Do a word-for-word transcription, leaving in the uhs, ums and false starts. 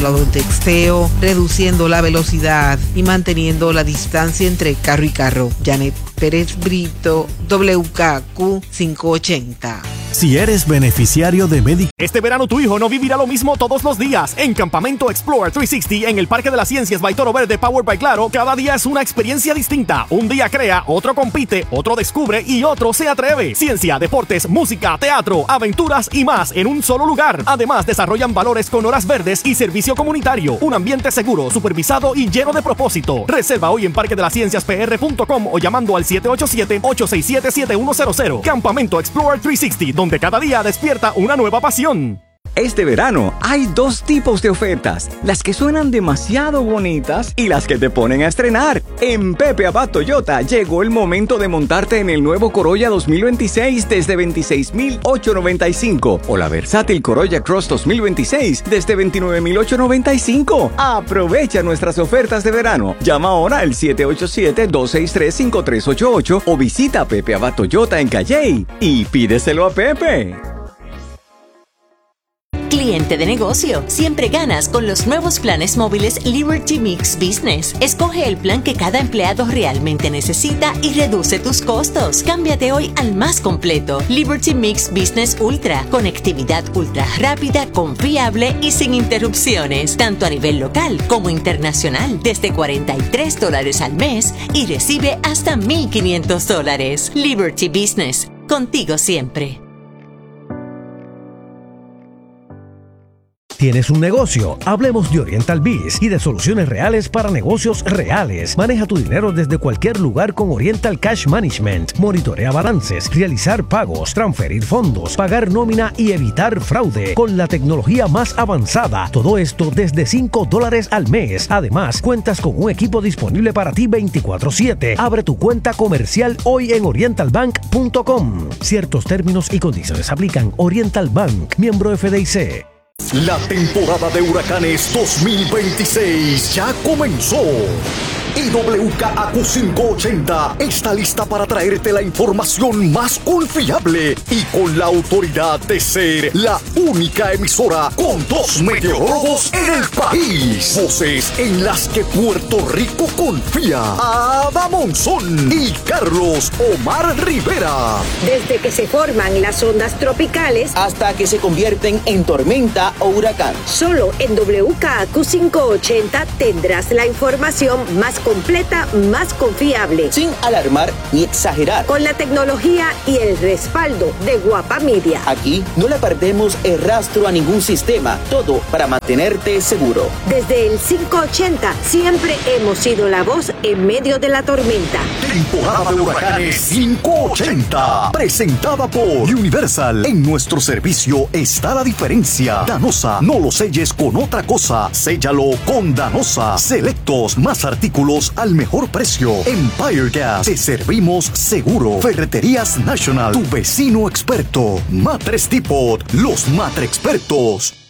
texteo, reduciendo la velocidad y manteniendo la distancia entre carro y carro. Janet Pérez Brito, W K Q quinientos ochenta. Si eres beneficiario de Medicare. Este verano tu hijo no vivirá lo mismo todos los días. En Campamento Explore trescientos sesenta en el Parque de las Ciencias by Toro Verde Powered by Claro, cada día es una experiencia distinta. Un día crea, otro compite, otro descubre y otro se atreve. Ciencia, deportes, música, teatro, aventuras y más en un solo lugar. Además, desarrollan valores con horas verdes y servicio comunitario. Un ambiente seguro, supervisado y lleno de propósito. Reserva hoy en parque de las ciencias p r punto com o llamando al siete ocho siete, ocho seis siete, siete uno cero cero. Campamento Explore trescientos sesenta, donde cada día despierta una nueva pasión. Este verano hay dos tipos de ofertas, las que suenan demasiado bonitas y las que te ponen a estrenar. En Pepe Abad Toyota llegó el momento de montarte en el nuevo Corolla dos mil veintiséis desde veintiséis mil ochocientos noventa y cinco o la versátil Corolla Cross dos mil veintiséis desde veintinueve mil ochocientos noventa y cinco. Aprovecha nuestras ofertas de verano. Llama ahora al siete ocho siete, dos seis tres, cinco tres ocho ocho o visita Pepe Abad Toyota en Calley y pídeselo a Pepe. Cliente de negocio, siempre ganas con los nuevos planes móviles Liberty Mix Business. Escoge el plan que cada empleado realmente necesita y reduce tus costos. Cámbiate hoy al más completo. Liberty Mix Business Ultra. Conectividad ultra rápida, confiable y sin interrupciones. Tanto a nivel local como internacional. Desde cuarenta y tres dólares al mes y recibe hasta mil quinientos dólares. Liberty Business. Contigo siempre. ¿Tienes un negocio? Hablemos de Oriental Biz y de soluciones reales para negocios reales. Maneja tu dinero desde cualquier lugar con Oriental Cash Management. Monitorea balances, realizar pagos, transferir fondos, pagar nómina y evitar fraude con la tecnología más avanzada. Todo esto desde cinco dólares al mes. Además, cuentas con un equipo disponible para ti veinticuatro siete. Abre tu cuenta comercial hoy en oriental bank punto com. Ciertos términos y condiciones aplican. Oriental Bank, miembro F D I C. La temporada de huracanes dos mil veintiséis ya comenzó. Y W K A Q quinientos ochenta está lista para traerte la información más confiable y con la autoridad de ser la única emisora con dos meteorólogos en el país. Voces en las que Puerto Rico confía. Ada Monzón y Carlos Omar Rivera. Desde que se forman las ondas tropicales hasta que se convierten en tormenta o huracán. Solo en W K A Q quinientos ochenta tendrás la información más completa, más confiable, sin alarmar ni exagerar, con la tecnología y el respaldo de Guapa Media. Aquí no le perdemos el rastro a ningún sistema, todo para mantenerte seguro. Desde el quinientos ochenta siempre hemos sido la voz en medio de la tormenta. Temporada de huracanes quinientos ochenta, presentada por Universal. En nuestro servicio está la diferencia. Danosa, no lo selles con otra cosa, séllalo con Danosa. Selectos, más artículos al mejor precio. Empire Gas, te servimos seguro. Ferreterías National, tu vecino experto. Matres Depot, los matre expertos.